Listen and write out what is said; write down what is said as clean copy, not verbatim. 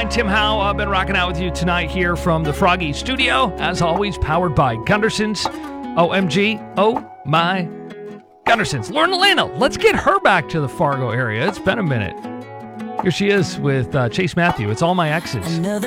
and Tim Howe. I've been rocking out with you tonight here from the Froggy Studio. As always, powered by Gunderson's. OMG, oh my Gunderson's. Lauren Elena, let's get her back to the Fargo area. It's been a minute. Here she is with Chase Matthew. It's All My Exes. Another